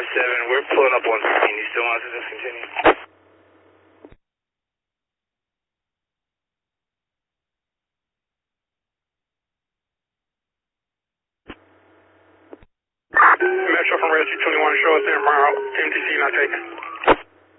5-7, we're pulling up on scene. You still want us to just continue? Metro from Rescue 21, show us there tomorrow. MTC not taken.